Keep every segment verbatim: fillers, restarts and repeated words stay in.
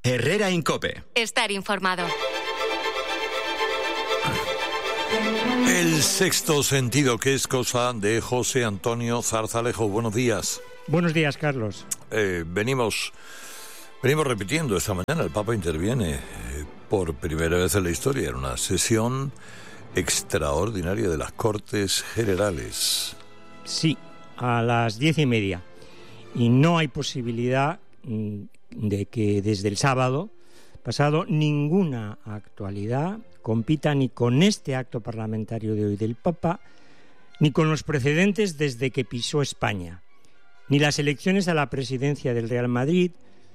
Herrera Incope. Estar informado. El sexto sentido, que es cosa de José Antonio Zarzalejo. Buenos días. Buenos días, Carlos. Eh, venimos, venimos repitiendo esta mañana, el Papa interviene eh, por primera vez en la historia en una sesión extraordinaria de las Cortes Generales. Sí, a las diez y media. Y no hay posibilidad mm, de que desde el sábado pasado ninguna actualidad compita ni con este acto parlamentario de hoy del Papa, ni con los precedentes desde que pisó España, ni las elecciones a la presidencia del Real Madrid,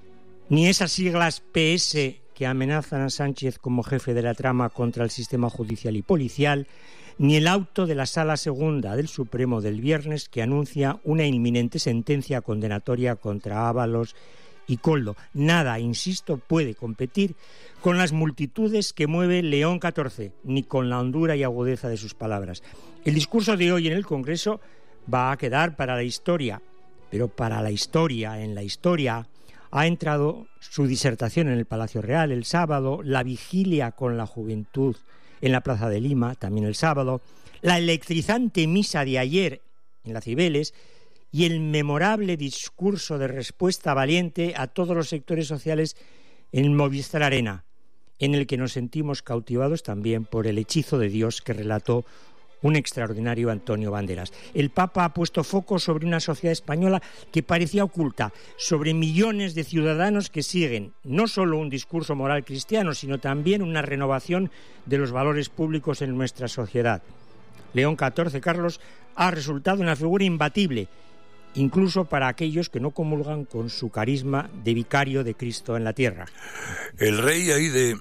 ni esas siglas P S que amenazan a Sánchez como jefe de la trama contra el sistema judicial y policial, ni el auto de la Sala Segunda del Supremo del viernes que anuncia una inminente sentencia condenatoria contra Ábalos y Koldo. Nada, insisto, puede competir con las multitudes que mueve León catorce, ni con la hondura y agudeza de sus palabras. El discurso de hoy en el Congreso va a quedar para la historia, pero para la historia, en la historia, ha entrado su disertación en el Palacio Real el sábado, la vigilia con la juventud en la Plaza de Lima, también el sábado, la electrizante misa de ayer en la Cibeles y el memorable discurso de respuesta valiente a todos los sectores sociales en Movistar Arena, en el que nos sentimos cautivados también por el hechizo de Dios que relató un extraordinario Antonio Banderas. El Papa ha puesto foco sobre una sociedad española que parecía oculta, sobre millones de ciudadanos que siguen no solo un discurso moral cristiano, sino también una renovación de los valores públicos en nuestra sociedad. León catorce, Carlos, ha resultado una figura imbatible, incluso para aquellos que no comulgan con su carisma de vicario de Cristo en la tierra. El rey ahí de,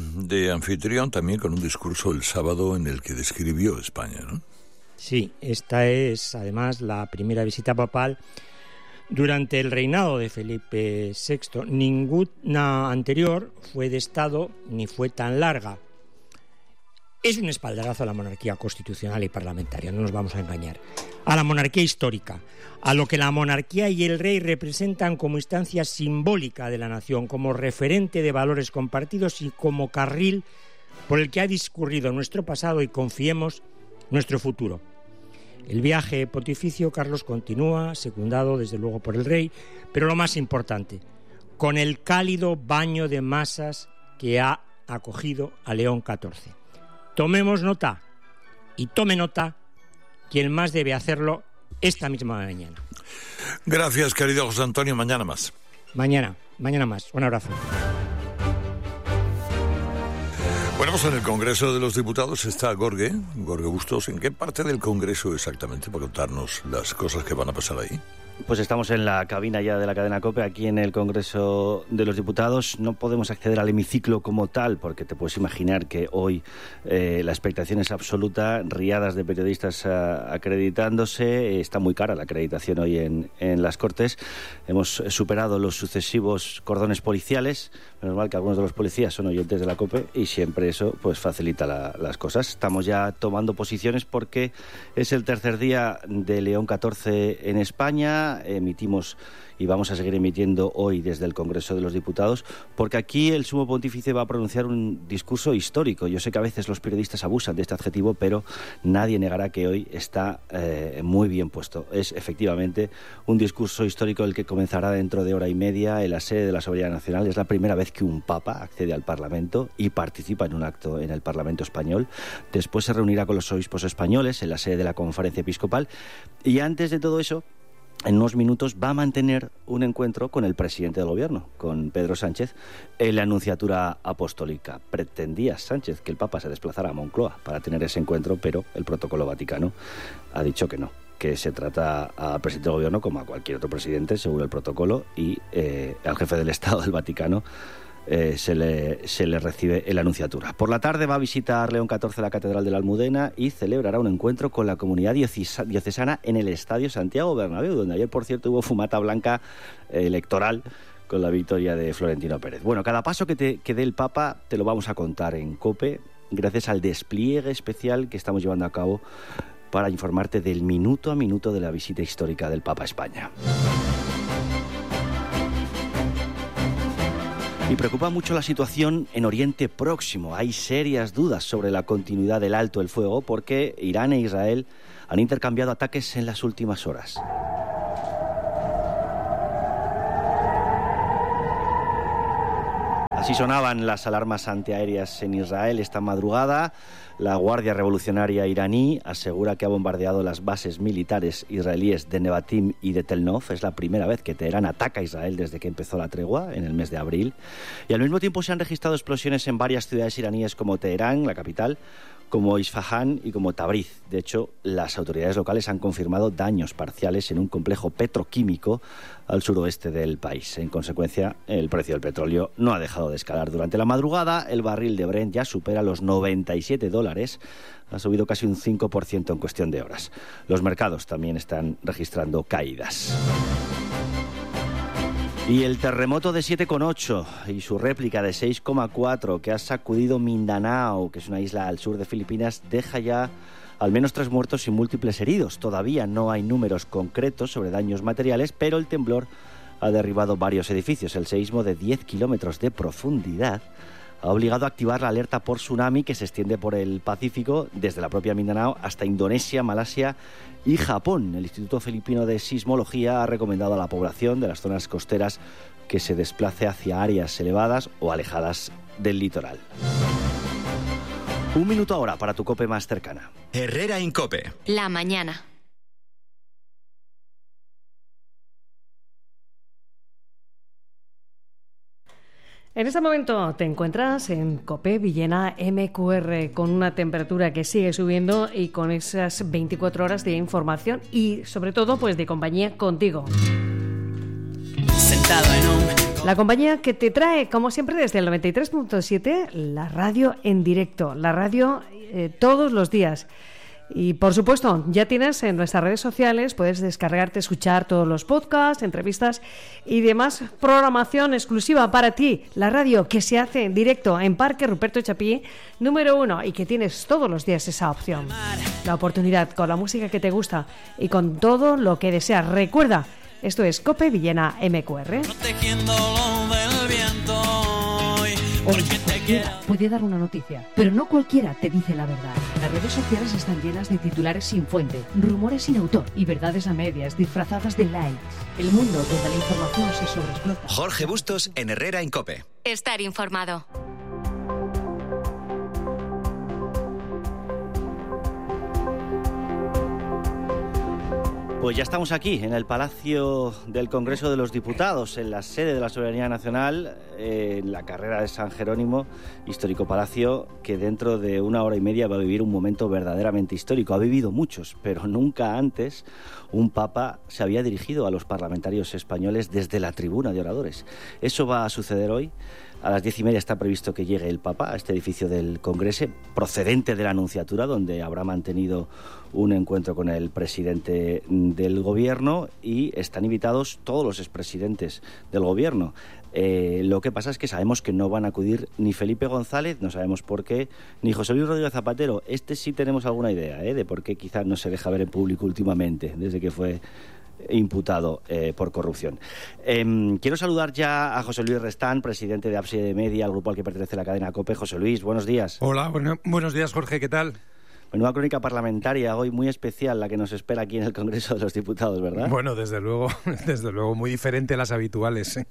de anfitrión también con un discurso el sábado en el que describió España, ¿no? Sí, esta es además la primera visita papal durante el reinado de Felipe sexto. Ninguna anterior fue de Estado ni fue tan larga. Es un espaldarazo a la monarquía constitucional y parlamentaria, no nos vamos a engañar. A la monarquía histórica, a lo que la monarquía y el rey representan como instancia simbólica de la nación, como referente de valores compartidos y como carril por el que ha discurrido nuestro pasado y, confiemos, nuestro futuro. El viaje pontificio, Carlos, continúa, secundado desde luego por el rey, pero lo más importante, con el cálido baño de masas que ha acogido a León catorce. Tomemos nota, y tome nota quien más debe hacerlo esta misma mañana. Gracias, querido José Antonio. Mañana más. Mañana, mañana más. Un abrazo. Bueno, pues en el Congreso de los Diputados está Gorge, Gorge Bustos. ¿En qué parte del Congreso exactamente para contarnos las cosas que van a pasar ahí? Pues estamos en la cabina ya de la cadena COPE, aquí en el Congreso de los Diputados. No podemos acceder al hemiciclo como tal, porque te puedes imaginar que hoy eh, la expectación es absoluta, riadas de periodistas a, acreditándose. Está muy cara la acreditación hoy en, en las Cortes. Hemos superado los sucesivos cordones policiales. Menos mal que algunos de los policías son oyentes de la COPE y siempre eso pues facilita la, las cosas. Estamos ya tomando posiciones porque es el tercer día de León catorce en España. Emitimos y vamos a seguir emitiendo hoy desde el Congreso de los Diputados, porque aquí el Sumo Pontífice va a pronunciar un discurso histórico. Yo sé que a veces los periodistas abusan de este adjetivo, pero nadie negará que hoy está eh, muy bien puesto. Es efectivamente un discurso histórico el que comenzará dentro de hora y media en la sede de la Soberanía Nacional. Es la primera vez que un Papa accede al Parlamento y participa en un acto en el Parlamento español. Después se reunirá con los obispos españoles en la sede de la Conferencia Episcopal y antes de todo eso, en unos minutos va a mantener un encuentro con el presidente del gobierno, con Pedro Sánchez, en la Nunciatura Apostólica. Pretendía Sánchez que el Papa se desplazara a Moncloa para tener ese encuentro, pero el protocolo vaticano ha dicho que no, que se trata al presidente del gobierno como a cualquier otro presidente, según el protocolo, y eh, al jefe del Estado del Vaticano Eh, se, le, se le recibe en la Nunciatura. Por la tarde va a visitar León catorce la Catedral de la Almudena y celebrará un encuentro con la comunidad diocesana en el Estadio Santiago Bernabéu, donde ayer, por cierto, hubo fumata blanca eh, electoral con la victoria de Florentino Pérez. Bueno, cada paso que, te, que dé el Papa te lo vamos a contar en COPE, gracias al despliegue especial que estamos llevando a cabo para informarte del minuto a minuto de la visita histórica del Papa a España. Y preocupa mucho la situación en Oriente Próximo. Hay serias dudas sobre la continuidad del alto el fuego porque Irán e Israel han intercambiado ataques en las últimas horas. Así sonaban las alarmas antiaéreas en Israel esta madrugada. La Guardia Revolucionaria iraní asegura que ha bombardeado las bases militares israelíes de Nevatim y de Tel Nof. Es la primera vez que Teherán ataca a Israel desde que empezó la tregua en el mes de abril. Y al mismo tiempo se han registrado explosiones en varias ciudades iraníes como Teherán, la capital, como Isfahán y como Tabriz. De hecho, las autoridades locales han confirmado daños parciales en un complejo petroquímico al suroeste del país. En consecuencia, el precio del petróleo no ha dejado de escalar durante la madrugada. El barril de Brent ya supera los noventa y siete dólares. Ha subido casi un cinco por ciento en cuestión de horas. Los mercados también están registrando caídas. Y el terremoto de siete coma ocho y su réplica de seis coma cuatro que ha sacudido Mindanao, que es una isla al sur de Filipinas, deja ya al menos tres muertos y múltiples heridos. Todavía no hay números concretos sobre daños materiales, pero el temblor ha derribado varios edificios. El seísmo de diez kilómetros de profundidad ha obligado a activar la alerta por tsunami que se extiende por el Pacífico desde la propia Mindanao hasta Indonesia, Malasia y Japón. El Instituto Filipino de Sismología ha recomendado a la población de las zonas costeras que se desplace hacia áreas elevadas o alejadas del litoral. Un minuto ahora para tu COPE más cercana. Herrera en COPE. La mañana. En este momento te encuentras en COPE Villena M Q R con una temperatura que sigue subiendo y con esas veinticuatro horas de información y sobre todo pues de compañía contigo. Sentado en un... La compañía que te trae como siempre desde el noventa y tres punto siete la radio en directo, la radio eh, todos los días. Y por supuesto, ya tienes en nuestras redes sociales, puedes descargarte, escuchar todos los podcasts, entrevistas y demás programación exclusiva para ti. La radio que se hace en directo en Parque Ruperto Chapí, número uno, y que tienes todos los días esa opción. La oportunidad con la música que te gusta y con todo lo que deseas. Recuerda, esto es COPE Villena M Q R. Hoy cualquiera puede dar una noticia, pero no cualquiera te dice la verdad. Las redes sociales están llenas de titulares sin fuente, rumores sin autor y verdades a medias disfrazadas de likes. El mundo donde la información se sobreexplota. Jorge Bustos en Herrera en COPE. Estar informado. Pues ya estamos aquí, en el Palacio del Congreso de los Diputados, en la sede de la Soberanía Nacional, eh, en la carrera de San Jerónimo, histórico palacio que dentro de una hora y media va a vivir un momento verdaderamente histórico. Ha vivido muchos, pero nunca antes un papa se había dirigido a los parlamentarios españoles desde la tribuna de oradores. Eso va a suceder hoy. A las diez y media está previsto que llegue el Papa a este edificio del Congreso, procedente de la Anunciatura, donde habrá mantenido un encuentro con el presidente del Gobierno, y están invitados todos los expresidentes del Gobierno. Eh, lo que pasa es que sabemos que no van a acudir ni Felipe González, no sabemos por qué, ni José Luis Rodríguez Zapatero. Este sí tenemos alguna idea ¿eh? de por qué quizás no se deja ver en público últimamente, desde que fue imputado eh, por corrupción. Eh, quiero saludar ya a José Luis Restán, presidente de Ábside Media, al grupo al que pertenece la cadena COPE. José Luis, buenos días. Hola, bueno, buenos días, Jorge, ¿qué tal? Menuda crónica parlamentaria hoy muy especial la que nos espera aquí en el Congreso de los Diputados, ¿verdad? Bueno, desde luego, desde luego, muy diferente a las habituales, ¿eh?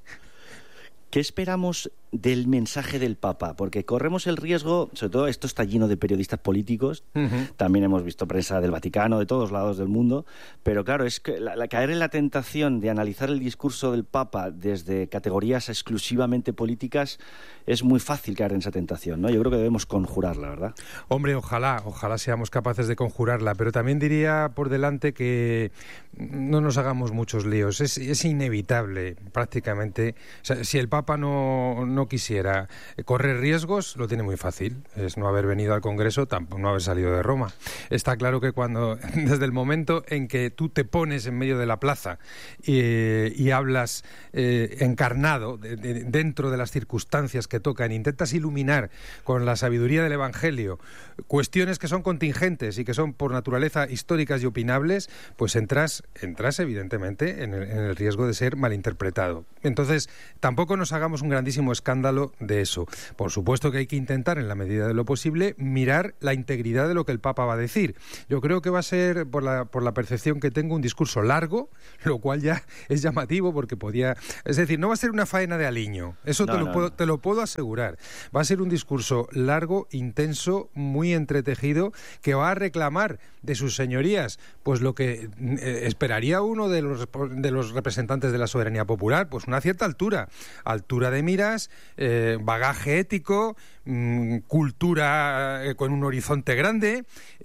¿Qué esperamos del mensaje del Papa? Porque corremos el riesgo, sobre todo esto está lleno de periodistas políticos, uh-huh. También hemos visto prensa del Vaticano, de todos lados del mundo, pero claro, es que la, la, caer en la tentación de analizar el discurso del Papa desde categorías exclusivamente políticas es muy fácil caer en esa tentación, ¿no? Yo creo que debemos conjurarla, ¿verdad? Hombre, ojalá, ojalá seamos capaces de conjurarla, pero también diría por delante que no nos hagamos muchos líos, es, es inevitable prácticamente, o sea, si el Papa no, no quisiera correr riesgos, lo tiene muy fácil, es no haber venido al Congreso, tampoco no haber salido de Roma. Está claro que cuando, desde el momento en que tú te pones en medio de la plaza y, y hablas eh, encarnado de, de, dentro de las circunstancias que tocan, intentas iluminar con la sabiduría del Evangelio cuestiones que son contingentes y que son por naturaleza históricas y opinables, pues entras, entras evidentemente en el, en el riesgo de ser malinterpretado. Entonces, tampoco nos hagamos un grandísimo escándalo escándalo de eso. Por supuesto que hay que intentar, en la medida de lo posible, mirar la integridad de lo que el Papa va a decir. Yo creo que va a ser, por la, por la percepción que tengo, un discurso largo, lo cual ya es llamativo porque podía... Es decir, no va a ser una faena de aliño, eso no, te, lo no, puedo, no. te lo puedo asegurar. Va a ser un discurso largo, intenso, muy entretejido, que va a reclamar de sus señorías pues lo que eh, esperaría uno de los, de los representantes de la soberanía popular, pues una cierta altura, altura de miras, eh, bagaje ético, mmm, cultura eh, con un horizonte grande,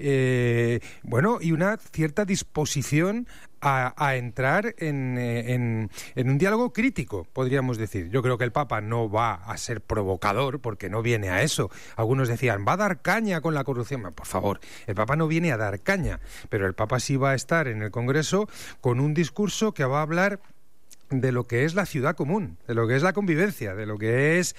eh, bueno, y una cierta disposición A, a entrar en, en, en un diálogo crítico, podríamos decir. Yo creo que el Papa no va a ser provocador, porque no viene a eso. Algunos decían, va a dar caña con la corrupción. Por favor, el Papa no viene a dar caña, pero el Papa sí va a estar en el Congreso con un discurso que va a hablar de lo que es la ciudad común, de lo que es la convivencia, de lo que es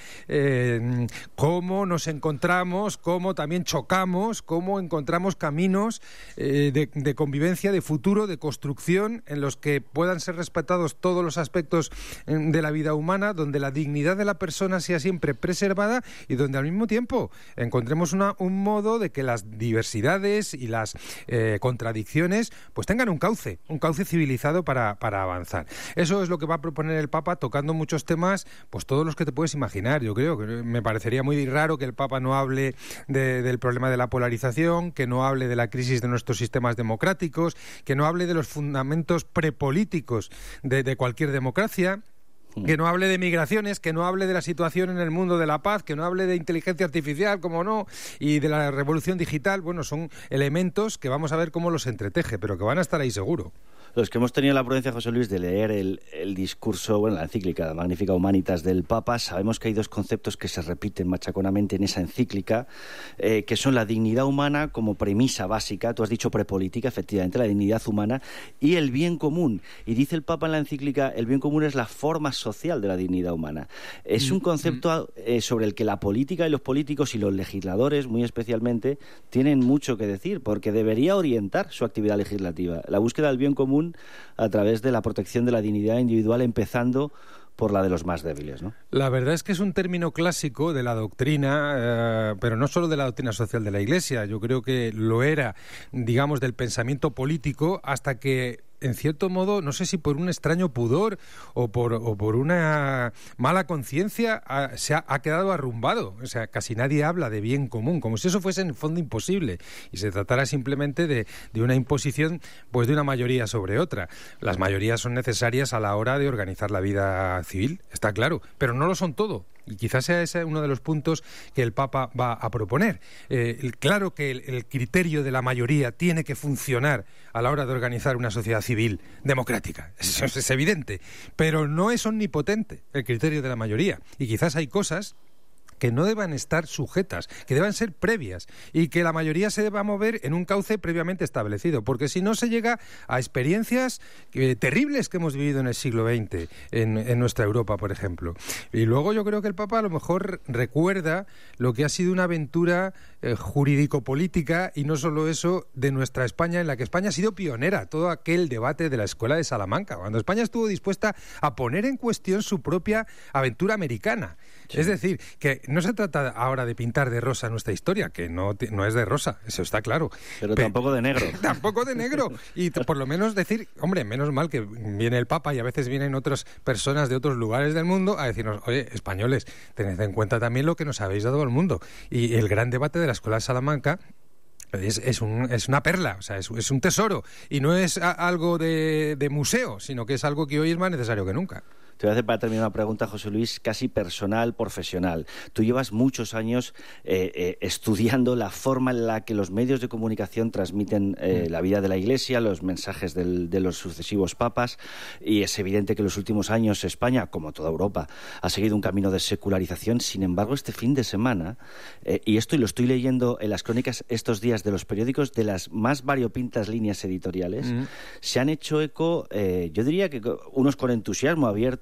eh, cómo nos encontramos, cómo también chocamos, cómo encontramos caminos eh, de, de convivencia, de futuro, de construcción, en los que puedan ser respetados todos los aspectos eh, de la vida humana, donde la dignidad de la persona sea siempre preservada y donde al mismo tiempo encontremos una, un modo de que las diversidades y las eh, contradicciones pues tengan un cauce, un cauce civilizado para, para avanzar. Eso es lo que va a proponer el Papa, tocando muchos temas, pues todos los que te puedes imaginar. Yo creo que me parecería muy raro que el Papa no hable de, del problema de la polarización, que no hable de la crisis de nuestros sistemas democráticos, que no hable de los fundamentos prepolíticos de, de cualquier democracia, que no hable de migraciones, que no hable de la situación en el mundo de la paz, que no hable de inteligencia artificial, como no, y de la revolución digital. Bueno, son elementos que vamos a ver cómo los entreteje, pero que van a estar ahí seguro. Los que hemos tenido la prudencia, José Luis, de leer el, el discurso, bueno, la encíclica, la Magnificat Humanitas del Papa, sabemos que hay dos conceptos que se repiten machaconamente en esa encíclica, eh, que son la dignidad humana como premisa básica, tú has dicho prepolítica, efectivamente, la dignidad humana, y el bien común. Y dice el Papa en la encíclica, el bien común es la forma social de la dignidad humana. Es un concepto eh, sobre el que la política y los políticos y los legisladores, muy especialmente, tienen mucho que decir, porque debería orientar su actividad legislativa. La búsqueda del bien común a través de la protección de la dignidad individual, empezando por la de los más débiles, ¿no? La verdad es que es un término clásico de la doctrina, eh, pero no solo de la doctrina social de la Iglesia. Yo creo que lo era, digamos, del pensamiento político, hasta que, en cierto modo, no sé si por un extraño pudor o por, o por una mala conciencia, se ha, ha quedado arrumbado. O sea, casi nadie habla de bien común, como si eso fuese en el fondo imposible y se tratara simplemente de, de una imposición, pues, de una mayoría sobre otra. Las mayorías son necesarias a la hora de organizar la vida civil, está claro, pero no lo son todo. Y quizás sea ese uno de los puntos que el Papa va a proponer. Eh, el, claro que el, el criterio de la mayoría tiene que funcionar a la hora de organizar una sociedad civil democrática. Eso es evidente. Pero no es omnipotente el criterio de la mayoría. Y quizás hay cosas que no deban estar sujetas, que deban ser previas y que la mayoría se deba mover en un cauce previamente establecido, porque si no se llega a experiencias eh, terribles que hemos vivido en el siglo veinte, en, en nuestra Europa, por ejemplo. Y luego yo creo que el Papa a lo mejor recuerda lo que ha sido una aventura eh, jurídico-política, y no solo eso, de nuestra España, en la que España ha sido pionera, todo aquel debate de la Escuela de Salamanca, cuando España estuvo dispuesta a poner en cuestión su propia aventura americana. Sí. Es decir, que no se trata ahora de pintar de rosa nuestra historia, que no, no es de rosa, eso está claro. Pero, Pero tampoco de negro. Tampoco de negro. Y por lo menos decir, hombre, menos mal que viene el Papa y a veces vienen otras personas de otros lugares del mundo a decirnos, oye, españoles, tened en cuenta también lo que nos habéis dado al mundo. Y el gran debate de la Escuela de Salamanca Es, es, un, es una perla, o sea, es, es un tesoro, y no es a, algo de, de museo, sino que es algo que hoy es más necesario que nunca. Te voy a hacer para terminar una pregunta, José Luis, casi personal, profesional. Tú llevas muchos años eh, eh, estudiando la forma en la que los medios de comunicación transmiten eh, la vida de la Iglesia, los mensajes del, de los sucesivos papas, y es evidente que en los últimos años España, como toda Europa, ha seguido un camino de secularización. Sin embargo, este fin de semana, eh, y esto y lo estoy leyendo en las crónicas estos días de los periódicos, de las más variopintas líneas editoriales, mm. se han hecho eco, eh, yo diría que unos con entusiasmo abierto,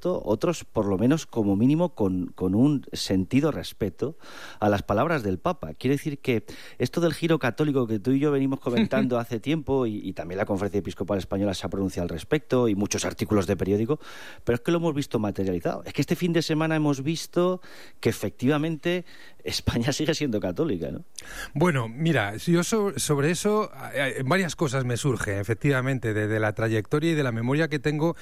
cierto, otros por lo menos como mínimo con, con un sentido respeto a las palabras del Papa. Quiere decir que esto del giro católico que tú y yo venimos comentando hace tiempo, y, y también la Conferencia Episcopal Española se ha pronunciado al respecto, y muchos artículos de periódico, pero es que lo hemos visto materializado. Es que este fin de semana hemos visto que efectivamente España sigue siendo católica, ¿no? Bueno, mira, yo so, sobre eso eh, varias cosas me surgen, efectivamente, de, de la trayectoria y de la memoria que tengo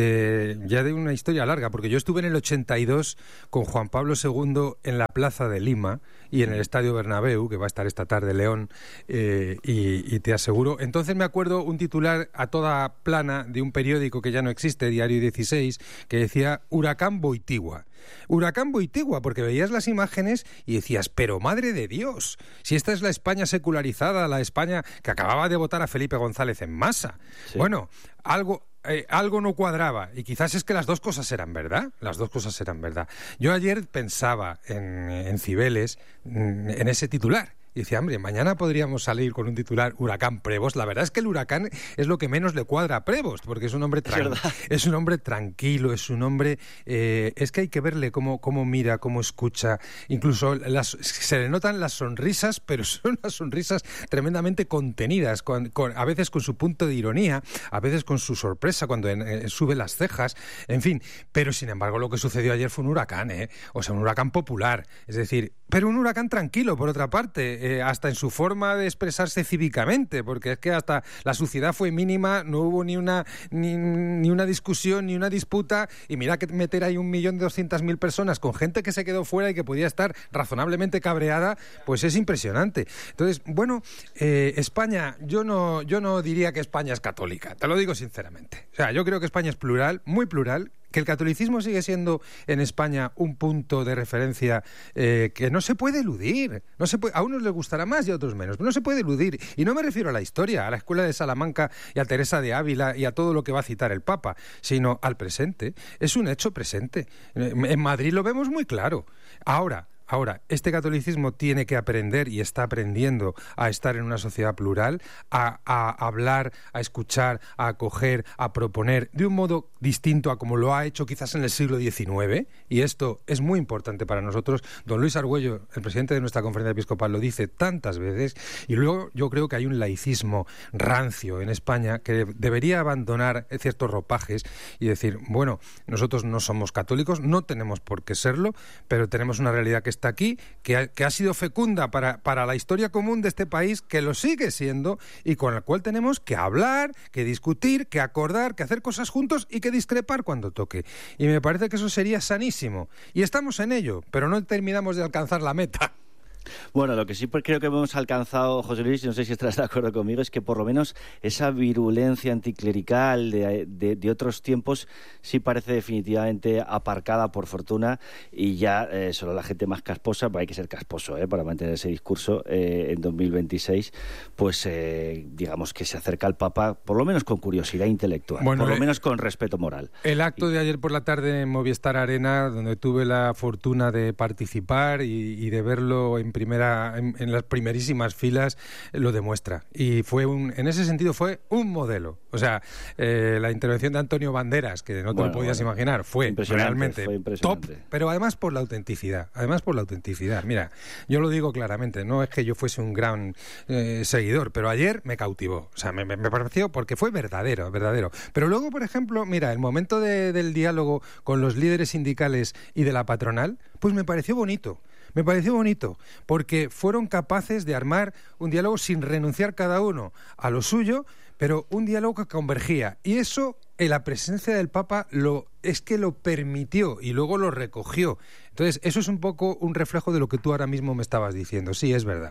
de ya de una historia larga, porque yo estuve en el ochenta y dos con Juan Pablo segundo en la Plaza de Lima y en el Estadio Bernabéu, que va a estar esta tarde León, eh, y, y te aseguro, entonces me acuerdo un titular a toda plana de un periódico que ya no existe, Diario dieciséis, que decía Huracán Boitigua. Huracán Boitigua, porque veías las imágenes y decías, pero madre de Dios, si esta es la España secularizada, la España que acababa de votar a Felipe González en masa. Sí. Bueno, algo... Eh, algo no cuadraba, y quizás es que las dos cosas eran verdad, las dos cosas eran verdad. Yo ayer pensaba en, en Cibeles, en ese titular, y decía, hombre, mañana podríamos salir con un titular Huracán Prevost. La verdad es que el huracán es lo que menos le cuadra a Prevost, porque es un hombre, tran- es, es un hombre tranquilo, es un hombre... Eh, es que hay que verle cómo, cómo mira, cómo escucha, incluso las, se le notan las sonrisas, pero son las sonrisas tremendamente contenidas, con, con, a veces con su punto de ironía, a veces con su sorpresa cuando eh, sube las cejas, en fin. Pero, sin embargo, lo que sucedió ayer fue un huracán, ¿eh? O sea, un huracán popular, es decir, pero un huracán tranquilo, por otra parte, eh, hasta en su forma de expresarse cívicamente, porque es que hasta la suciedad fue mínima, no hubo ni una ni, ni una discusión, ni una disputa, y mira que meter ahí un millón de doscientas mil personas con gente que se quedó fuera y que podía estar razonablemente cabreada, pues es impresionante. Entonces, bueno, eh, España, yo no, yo no diría que España es católica, te lo digo sinceramente. O sea, yo creo que España es plural, muy plural, que el catolicismo sigue siendo en España un punto de referencia eh, que no se puede eludir. No se puede, a unos les gustará más y a otros menos, pero no se puede eludir. Y no me refiero a la historia, a la Escuela de Salamanca y a Teresa de Ávila y a todo lo que va a citar el Papa, sino al presente. Es un hecho presente. En Madrid lo vemos muy claro. Ahora... Ahora, este catolicismo tiene que aprender, y está aprendiendo, a estar en una sociedad plural, a, a hablar, a escuchar, a acoger, a proponer de un modo distinto a como lo ha hecho quizás en el siglo diecinueve, y esto es muy importante para nosotros. Don Luis Argüello, el presidente de nuestra Conferencia Episcopal, lo dice tantas veces, y luego yo creo que hay un laicismo rancio en España que debería abandonar ciertos ropajes y decir, bueno, nosotros no somos católicos, no tenemos por qué serlo, pero tenemos una realidad que está aquí, que ha, que ha sido fecunda para, para la historia común de este país, que lo sigue siendo, y con la cual tenemos que hablar, que discutir, que acordar, que hacer cosas juntos y que discrepar cuando toque. Y me parece que eso sería sanísimo. Y estamos en ello, pero no terminamos de alcanzar la meta. Bueno, lo que sí creo que hemos alcanzado, José Luis, no sé si estarás de acuerdo conmigo, es que por lo menos esa virulencia anticlerical de, de, de otros tiempos sí parece definitivamente aparcada, por fortuna, y ya eh, solo la gente más casposa, pues hay que ser casposo eh, para mantener ese discurso eh, en dos mil veintiséis, pues eh, digamos que se acerca al Papa, por lo menos con curiosidad intelectual, bueno, por lo eh, menos con respeto moral. El acto de ayer por la tarde en Movistar Arena, donde tuve la fortuna de participar y, y de verlo en primera en, en las primerísimas filas, eh, lo demuestra, y fue un en ese sentido fue un modelo. O sea, eh, la intervención de Antonio Banderas, que no te bueno, lo podías bueno. imaginar, fue realmente fue top, pero además por la autenticidad, además por la autenticidad. Mira, yo lo digo claramente, no es que yo fuese un gran eh, seguidor, pero ayer me cautivó, o sea, me, me pareció, porque fue verdadero, verdadero. Pero luego, por ejemplo, mira, el momento de, del diálogo con los líderes sindicales y de la patronal, pues me pareció bonito. Me pareció bonito, porque fueron capaces de armar un diálogo sin renunciar cada uno a lo suyo, pero un diálogo que convergía. Y eso, en la presencia del Papa, lo es que lo permitió y luego lo recogió. Entonces, eso es un poco un reflejo de lo que tú ahora mismo me estabas diciendo. Sí, es verdad.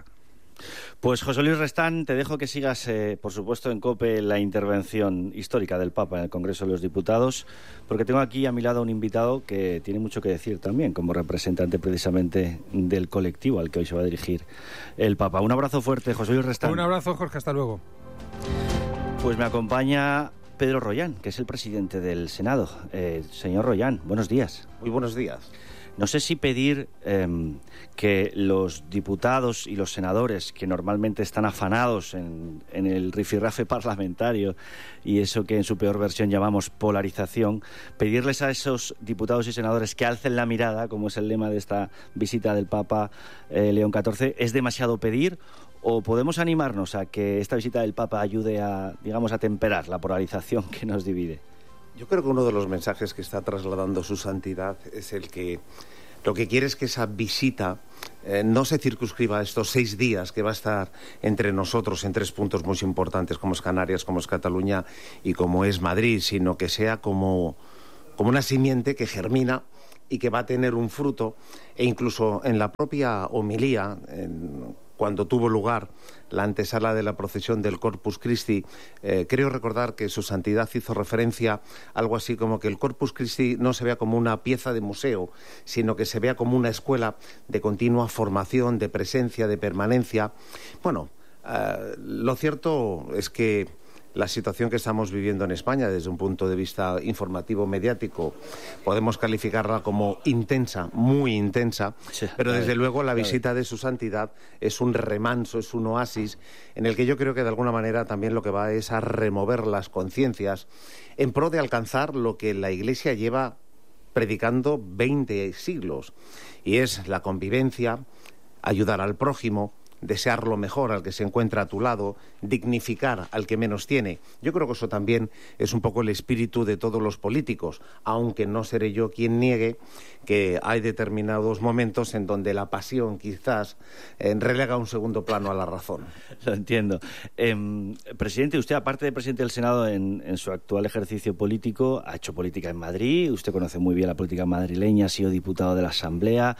Pues José Luis Restán, te dejo que sigas, eh, por supuesto, en COPE la intervención histórica del Papa en el Congreso de los Diputados, porque tengo aquí a mi lado un invitado que tiene mucho que decir también, como representante precisamente del colectivo al que hoy se va a dirigir el Papa. Un abrazo fuerte, José Luis Restán. Un abrazo, Jorge, hasta luego. Pues me acompaña Pedro Rollán, que es el presidente del Senado. Eh, señor Rollán, buenos días. Muy buenos días. No sé si pedir eh, que los diputados y los senadores, que normalmente están afanados en, en el rifirrafe parlamentario y eso que en su peor versión llamamos polarización, pedirles a esos diputados y senadores que alcen la mirada, como es el lema de esta visita del Papa eh, León catorce, ¿es demasiado pedir? ¿O podemos animarnos a que esta visita del Papa ayude a, digamos, a temperar la polarización que nos divide? Yo creo que uno de los mensajes que está trasladando su santidad es el que lo que quiere es que esa visita eh, no se circunscriba a estos seis días que va a estar entre nosotros en tres puntos muy importantes como es Canarias, como es Cataluña y como es Madrid, sino que sea como, como una simiente que germina y que va a tener un fruto, e incluso en la propia homilía, en, cuando tuvo lugar la antesala de la procesión del Corpus Christi, eh, creo recordar que su santidad hizo referencia a algo así como que el Corpus Christi no se vea como una pieza de museo, sino que se vea como una escuela de continua formación, de presencia, de permanencia. Bueno, eh, lo cierto es que la situación que estamos viviendo en España desde un punto de vista informativo mediático podemos calificarla como intensa, muy intensa, sí, pero desde ver, luego la visita de su santidad es un remanso, es un oasis en el que yo creo que de alguna manera también lo que va es a remover las conciencias en pro de alcanzar lo que la Iglesia lleva predicando veinte siglos, y es la convivencia, ayudar al prójimo, desear lo mejor al que se encuentra a tu lado, dignificar al que menos tiene. Yo creo que eso también es un poco el espíritu de todos los políticos, aunque no seré yo quien niegue que hay determinados momentos en donde la pasión quizás eh, relega a un segundo plano a la razón. Lo entiendo. Eh, presidente, usted, aparte de presidente del Senado en, en su actual ejercicio político, ha hecho política en Madrid, usted conoce muy bien la política madrileña, ha sido diputado de la Asamblea.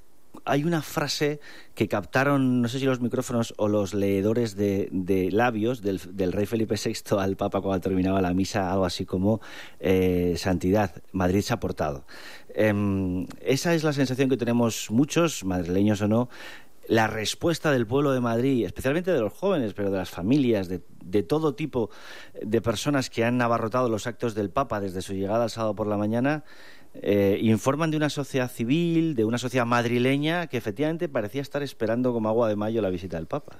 Hay una frase que captaron, no sé si los micrófonos o los leedores de, de labios del, del rey Felipe sexto al Papa cuando terminaba la misa, algo así como eh, santidad, Madrid se ha portado. Eh, esa es la sensación que tenemos muchos, madrileños o no. La respuesta del pueblo de Madrid, especialmente de los jóvenes, pero de las familias, de, de todo tipo de personas que han abarrotado los actos del Papa desde su llegada el sábado por la mañana, Eh, informan de una sociedad civil, de una sociedad madrileña que efectivamente parecía estar esperando como agua de mayo la visita del Papa.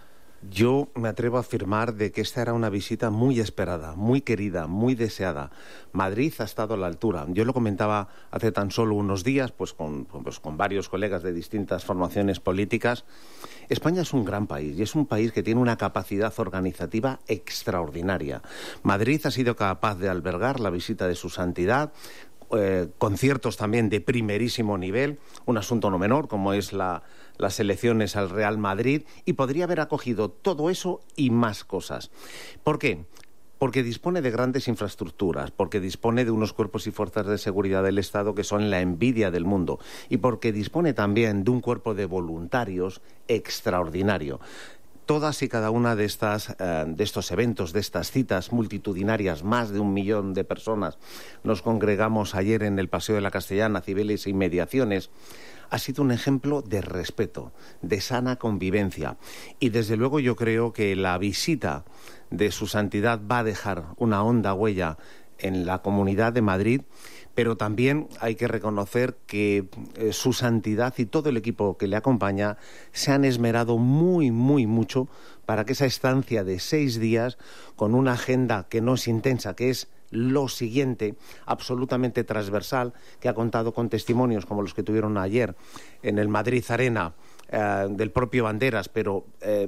Yo me atrevo a afirmar de que esta era una visita muy esperada, muy querida, muy deseada. Madrid ha estado a la altura. Yo lo comentaba hace tan solo unos días, pues con, pues con varios colegas de distintas formaciones políticas. España es un gran país y es un país que tiene una capacidad organizativa extraordinaria. Madrid ha sido capaz de albergar la visita de su santidad, Eh, conciertos también de primerísimo nivel, un asunto no menor como es la, las elecciones al Real Madrid, y podría haber acogido todo eso y más cosas. ¿Por qué? Porque dispone de grandes infraestructuras, porque dispone de unos cuerpos y fuerzas de seguridad del Estado que son la envidia del mundo, y porque dispone también de un cuerpo de voluntarios extraordinario. Todas y cada una de estas, eh, de estos eventos, de estas citas multitudinarias, más de un millón de personas, nos congregamos ayer en el Paseo de la Castellana, Cibeles e inmediaciones, ha sido un ejemplo de respeto, de sana convivencia. Y desde luego yo creo que la visita de su santidad va a dejar una honda huella en la Comunidad de Madrid, pero también hay que reconocer que eh, su santidad y todo el equipo que le acompaña se han esmerado muy, muy mucho para que esa estancia de seis días, con una agenda que no es intensa, que es lo siguiente, absolutamente transversal, que ha contado con testimonios como los que tuvieron ayer en el Madrid Arena, eh, del propio Banderas, pero Eh,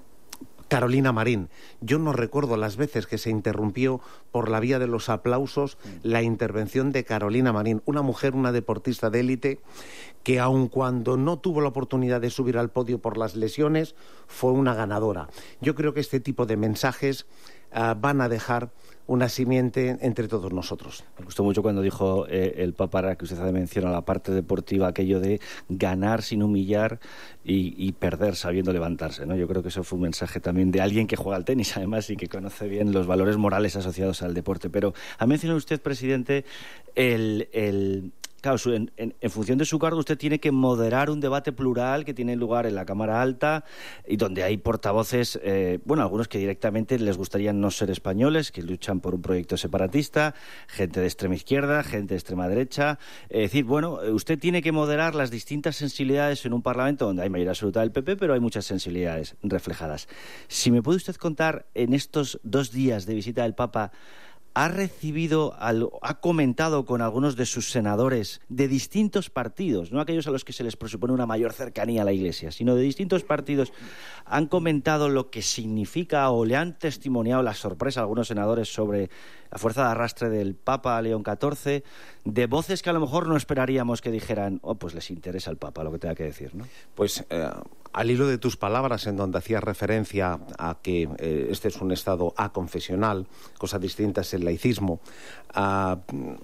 Carolina Marín. Yo no recuerdo las veces que se interrumpió por la vía de los aplausos la intervención de Carolina Marín, una mujer, una deportista de élite, que aun cuando no tuvo la oportunidad de subir al podio por las lesiones, fue una ganadora. Yo creo que este tipo de mensajes uh, van a dejar una simiente entre todos nosotros. Me gustó mucho cuando dijo eh, el Papa, que usted menciona la parte deportiva, aquello de ganar sin humillar y, y perder sabiendo levantarse, ¿no? Yo creo que eso fue un mensaje también de alguien que juega al tenis, además, y que conoce bien los valores morales asociados al deporte. Pero ha mencionado usted, presidente, el... el claro, su, en, en, en función de su cargo usted tiene que moderar un debate plural que tiene lugar en la Cámara Alta y donde hay portavoces, eh, bueno, algunos que directamente les gustaría no ser españoles, que luchan por un proyecto separatista, gente de extrema izquierda, gente de extrema derecha. Es decir, bueno, usted tiene que moderar las distintas sensibilidades en un Parlamento donde hay mayoría absoluta del P P, pero hay muchas sensibilidades reflejadas. Si me puede usted contar, en estos dos días de visita del Papa, ¿ha recibido, ha comentado con algunos de sus senadores de distintos partidos, no aquellos a los que se les presupone una mayor cercanía a la Iglesia, sino de distintos partidos, han comentado lo que significa o le han testimoniado la sorpresa a algunos senadores sobre la fuerza de arrastre del Papa León catorce, de voces que a lo mejor no esperaríamos que dijeran, oh, pues les interesa al Papa lo que tenga que decir, ¿no? Pues eh, al hilo de tus palabras, en donde hacías referencia a que eh, este es un Estado aconfesional, cosa distinta es el laicismo, uh,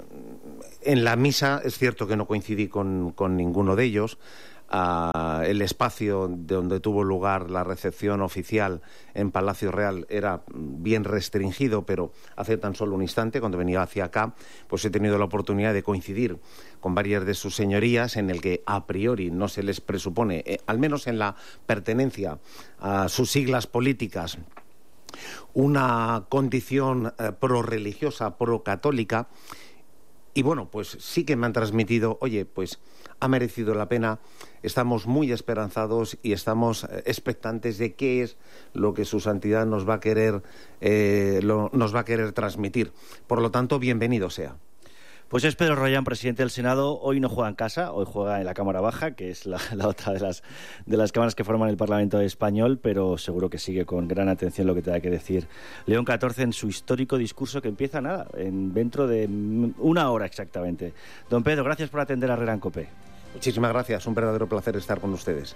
en la misa es cierto que no coincidí con, con ninguno de ellos. Uh, el espacio de donde tuvo lugar la recepción oficial en Palacio Real era bien restringido, pero hace tan solo un instante, cuando venía hacia acá, pues he tenido la oportunidad de coincidir con varias de sus señorías, en el que a priori no se les presupone, eh, al menos en la pertenencia a sus siglas políticas, una condición eh, pro-religiosa, pro-católica. Y bueno, pues sí que me han transmitido, oye, pues ha merecido la pena, estamos muy esperanzados y estamos expectantes de qué es lo que su santidad nos va a querer, eh, lo, nos va a querer transmitir. Por lo tanto, bienvenido sea. Pues es Pedro Rollán, presidente del Senado. Hoy no juega en casa, hoy juega en la Cámara Baja, que es la, la otra de las, de las cámaras que forman el Parlamento español, pero seguro que sigue con gran atención lo que tenga que decir León catorce en su histórico discurso que empieza, nada, en, dentro de una hora exactamente. Don Pedro, gracias por atender a Herrera en COPE. Muchísimas gracias, un verdadero placer estar con ustedes.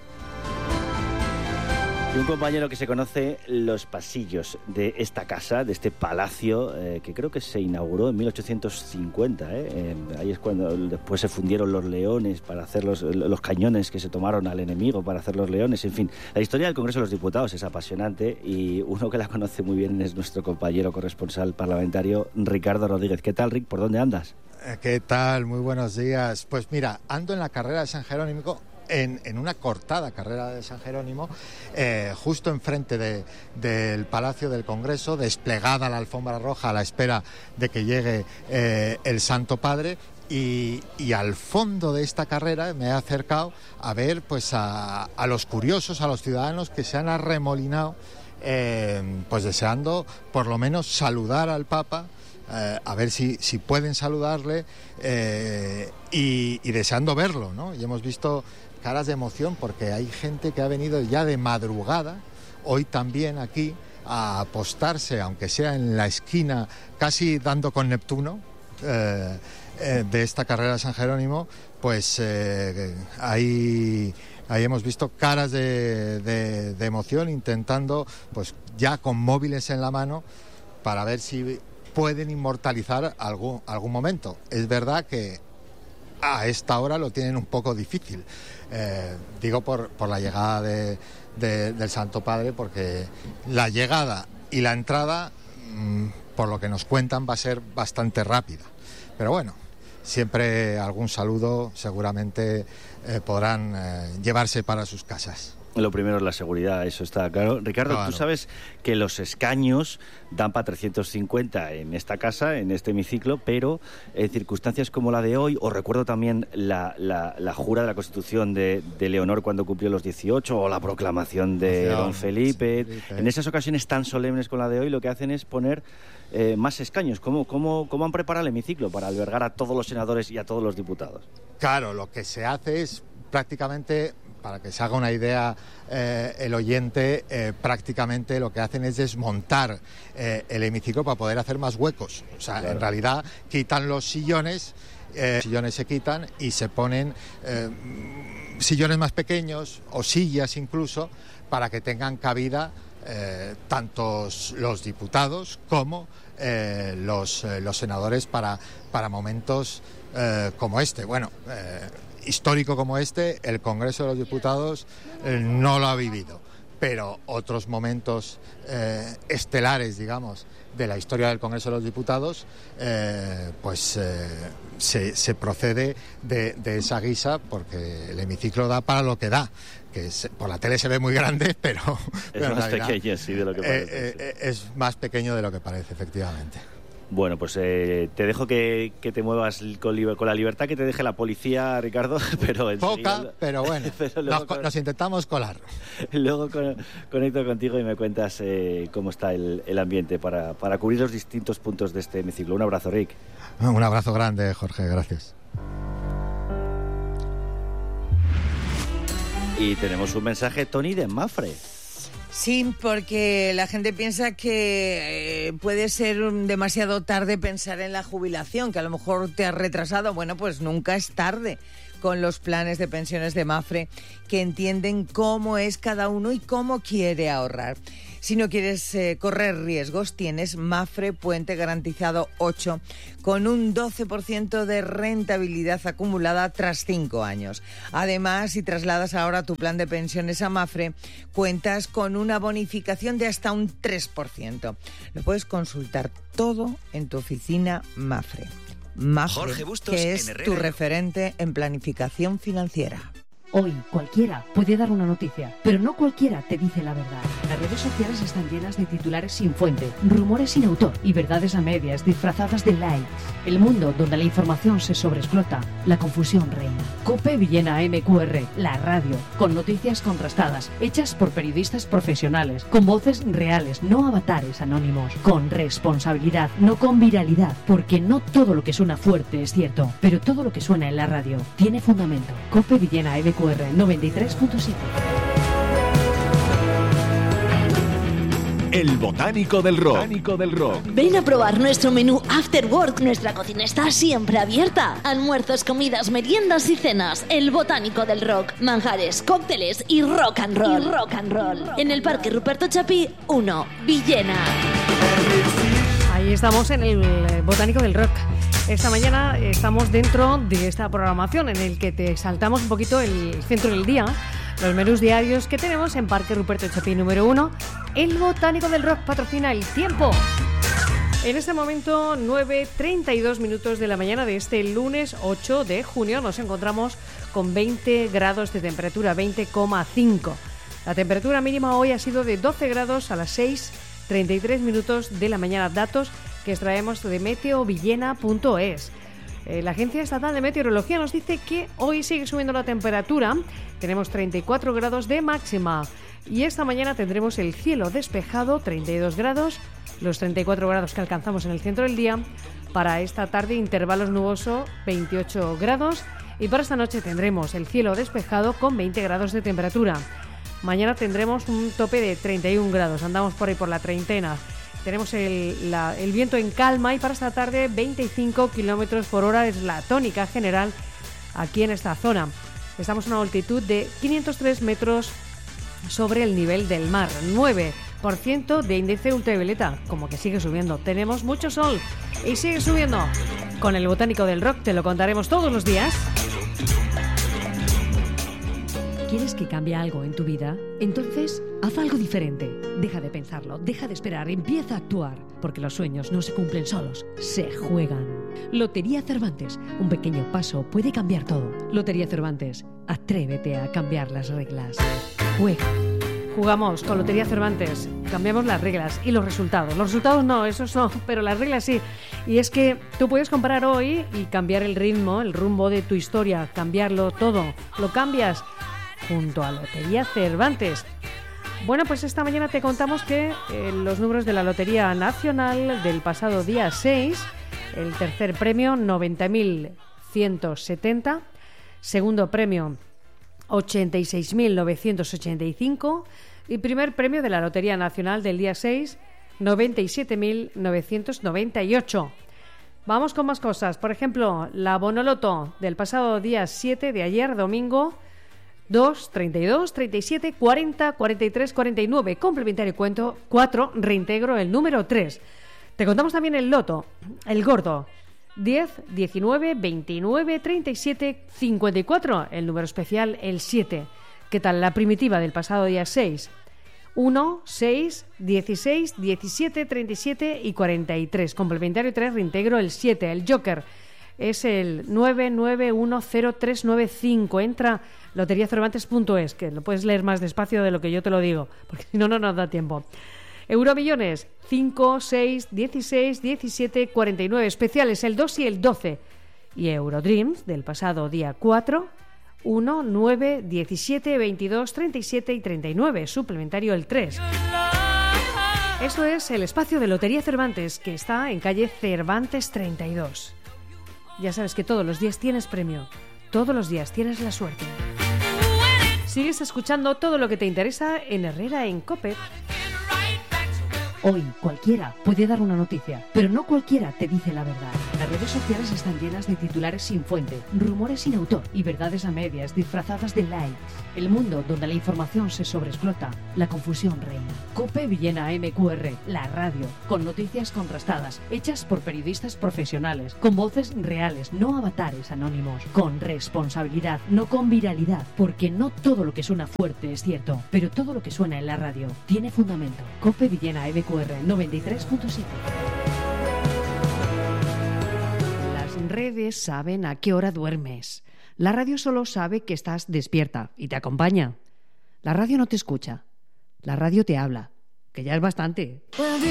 Y un compañero que se conoce los pasillos de esta casa, de este palacio, eh, que creo que se inauguró en mil ochocientos cincuenta. ¿eh? Eh, ahí es cuando después se fundieron los leones para hacer los, los cañones que se tomaron al enemigo para hacer los leones. En fin, la historia del Congreso de los Diputados es apasionante y uno que la conoce muy bien es nuestro compañero corresponsal parlamentario, Ricardo Rodríguez. ¿Qué tal, Rick? ¿Por dónde andas? ¿Qué tal? Muy buenos días. Pues mira, ando en la carrera de San Jerónimo. En, en una cortada carrera de San Jerónimo, eh, justo enfrente de, del Palacio del Congreso, desplegada la alfombra roja a la espera de que llegue eh, el Santo Padre. Y, y al fondo de esta carrera me he acercado a ver pues a, a los curiosos, a los ciudadanos que se han arremolinado, eh, pues deseando por lo menos saludar al Papa. Eh, a ver si, si pueden saludarle eh, y, y deseando verlo, ¿no? Y hemos visto caras de emoción porque hay gente que ha venido ya de madrugada, hoy también aquí, a apostarse, aunque sea en la esquina, casi dando con Neptuno, eh, eh, de esta carrera de San Jerónimo. Pues eh, ahí, ahí hemos visto caras de, de, de emoción, intentando, pues ya con móviles en la mano, para ver si pueden inmortalizar algún, algún momento. Es verdad que a esta hora lo tienen un poco difícil, eh, digo por, por la llegada de, de, del Santo Padre, porque la llegada y la entrada, mmm, por lo que nos cuentan, va a ser bastante rápida. Pero bueno, siempre algún saludo seguramente eh, podrán eh, llevarse para sus casas. Lo primero es la seguridad, eso está claro. Ricardo, claro. Tú sabes que los escaños dan para trescientos cincuenta en esta casa, en este hemiciclo, pero en circunstancias como la de hoy, os recuerdo también la, la, la jura de la Constitución de, de Leonor cuando cumplió los dieciocho, o la proclamación de Don Felipe. Felipe. En esas ocasiones tan solemnes con la de hoy, lo que hacen es poner eh, más escaños. ¿Cómo, cómo, ¿Cómo han preparado el hemiciclo para albergar a todos los senadores y a todos los diputados? Claro, lo que se hace es prácticamente, para que se haga una idea eh, el oyente, eh, prácticamente lo que hacen es desmontar eh, el hemiciclo para poder hacer más huecos. O sea, claro. En realidad quitan los sillones, eh, los sillones se quitan y se ponen eh, sillones más pequeños o sillas incluso, para que tengan cabida eh, tantos los diputados como eh, los, eh, los senadores para, para momentos eh, como este. Bueno, eh, histórico como este, el Congreso de los Diputados eh, no lo ha vivido. pero otros momentos eh, estelares, digamos, de la historia del Congreso de los Diputados, eh, pues eh, se, se procede de, de esa guisa, porque el hemiciclo da para lo que da, que es, por la tele se ve muy grande, pero, es pero más realidad, pequeño, sí, de lo que parece. Eh, eh, sí. Es más pequeño de lo que parece, efectivamente. Bueno, pues eh, te dejo que, que te muevas con, con la libertad que te deje la policía, Ricardo, pero enseguida... Poca, pero bueno, pero nos, con... nos intentamos colar. Luego con, conecto contigo y me cuentas eh, cómo está el, el ambiente para, para cubrir los distintos puntos de este hemiciclo. Un abrazo, Rick. Un abrazo grande, Jorge, gracias. Y tenemos un mensaje, Tony, de Mapfre. Sí, porque la gente piensa que eh, puede ser demasiado tarde pensar en la jubilación, que a lo mejor te has retrasado. Bueno, pues nunca es tarde con los planes de pensiones de Mapfre, que entienden cómo es cada uno y cómo quiere ahorrar. Si no quieres eh, correr riesgos, tienes Mapfre Puente Garantizado ocho con un doce por ciento de rentabilidad acumulada tras cinco años. Además, si trasladas ahora tu plan de pensiones a Mapfre, cuentas con una bonificación de hasta un tres por ciento. Lo puedes consultar todo en tu oficina Mapfre. Mapfre, que es tu referente en planificación financiera. Hoy cualquiera puede dar una noticia, pero no cualquiera te dice la verdad. Las redes sociales están llenas de titulares sin fuente, rumores sin autor y verdades a medias disfrazadas de likes. El mundo donde la información se sobreexplota, la confusión reina. COPE Villena M Q R, la radio, con noticias contrastadas, hechas por periodistas profesionales, con voces reales, no avatares anónimos, con responsabilidad, no con viralidad, porque no todo lo que suena fuerte es cierto, pero todo lo que suena en la radio tiene fundamento. COPE Villena M Q R noventa y tres punto siete. El Botánico del Rock. Botánico del Rock. Ven a probar nuestro menú After Work. Nuestra cocina está siempre abierta. Almuerzos, comidas, meriendas y cenas. El Botánico del Rock. Manjares, cócteles y rock and roll. Y rock and roll. En el Parque Ruperto Chapí uno, Villena. Ahí estamos en el Botánico del Rock. Esta mañana estamos dentro de esta programación en el que te saltamos un poquito el centro del día, los menús diarios que tenemos en Parque Ruperto Chapí número uno. El Botánico del Rock patrocina el tiempo. En este momento, nueve treinta y dos minutos de la mañana de este lunes ocho de junio, nos encontramos con veinte grados de temperatura, veinte coma cinco. La temperatura mínima hoy ha sido de doce grados a las seis treinta y tres minutos de la mañana. Datos que extraemos de meteovillena punto es. Eh, la Agencia Estatal de Meteorología nos dice que hoy sigue subiendo la temperatura. Tenemos treinta y cuatro grados de máxima. Y esta mañana tendremos el cielo despejado, treinta y dos grados, los treinta y cuatro grados que alcanzamos en el centro del día. Para esta tarde, intervalos nuboso, veintiocho grados. Y para esta noche tendremos el cielo despejado con veinte grados de temperatura. Mañana tendremos un tope de treinta y un grados. Andamos por ahí por la treintena. Tenemos el, la, el viento en calma y para esta tarde veinticinco kilómetros por hora es la tónica general aquí en esta zona. Estamos a una altitud de quinientos tres metros sobre el nivel del mar. nueve por ciento de índice ultravioleta, como que sigue subiendo. Tenemos mucho sol y sigue subiendo. Con el Botánico del Rock te lo contaremos todos los días. ¿Quieres que cambie algo en tu vida? Entonces, haz algo diferente. Deja de pensarlo, deja de esperar, empieza a actuar. Porque los sueños no se cumplen solos, se juegan. Lotería Cervantes. Un pequeño paso puede cambiar todo. Lotería Cervantes. Atrévete a cambiar las reglas. Juega. Jugamos con Lotería Cervantes. Cambiamos las reglas y los resultados. Los resultados no, esos no, pero las reglas sí. Y es que tú puedes comprar hoy y cambiar el ritmo, el rumbo de tu historia. Cambiarlo todo. Lo cambias junto a Lotería Cervantes. Bueno, pues esta mañana te contamos que eh, los números de la Lotería Nacional del pasado día seis, el tercer premio noventa mil ciento setenta, segundo premio ochenta y seis mil novecientos ochenta y cinco y primer premio de la Lotería Nacional del día seis, noventa y siete mil novecientos noventa y ocho. Vamos con más cosas. Por ejemplo, la Bonoloto del pasado día siete de ayer, domingo, dos, treinta y dos, treinta y siete, cuarenta, cuarenta y tres, cuarenta y nueve, complementario cuento cuatro, reintegro el número tres. Te contamos también el loto, el gordo, diez, diecinueve, veintinueve, treinta y siete, cincuenta y cuatro, el número especial el siete. ¿Qué tal la primitiva del pasado día seis? uno, seis, dieciséis, diecisiete, treinta y siete y cuarenta y tres. Complementario tres, reintegro el siete. El Joker es el nueve nueve uno cero tres nueve cinco. Entra lotería cervantes punto es, que lo puedes leer más despacio de lo que yo te lo digo, porque si no, no nos da tiempo. Euromillones, cinco, seis, dieciséis, diecisiete, cuarenta y nueve. Especiales, el dos y el doce. Y Eurodreams, del pasado día cuatro, uno, nueve, diecisiete, veintidós, treinta y siete y treinta y nueve. Suplementario el tres. Eso es el espacio de Lotería Cervantes, que está en calle Cervantes treinta y dos. Ya sabes que todos los días tienes premio. Todos los días tienes la suerte. Sigues escuchando todo lo que te interesa en Herrera en COPE. Hoy cualquiera puede dar una noticia, pero no cualquiera te dice la verdad. Las redes sociales están llenas de titulares sin fuente, rumores sin autor y verdades a medias disfrazadas de likes. El mundo donde la información se sobreexplota, la confusión reina. COPE Villena M Q R, la radio, con noticias contrastadas, hechas por periodistas profesionales, con voces reales, no avatares anónimos, con responsabilidad, no con viralidad, porque no todo lo que suena fuerte es cierto, pero todo lo que suena en la radio tiene fundamento. COPE Villena M Q R noventa y tres punto siete. Las redes saben a qué hora duermes. La radio solo sabe que estás despierta y te acompaña. La radio no te escucha. La radio te habla, que ya es bastante.